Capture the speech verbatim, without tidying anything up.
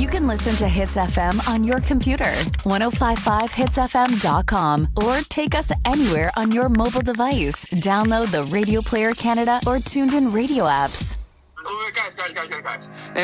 You can listen to Hits F M on your computer, ten fifty-five hits f m dot com, or take us anywhere on your mobile device. Download the Radio Player Canada or Tuned In Radio apps. Oh, guys, guys, guys, guys, guys.